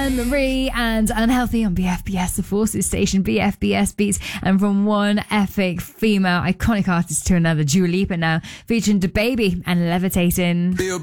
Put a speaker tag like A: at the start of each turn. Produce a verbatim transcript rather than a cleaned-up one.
A: Anne-Marie and Unhealthy on B F B S, the Forces station, B F B S Beats. And from one epic female iconic artist to another, Dua Lipa now, featuring DaBaby and Levitating.
B: Feel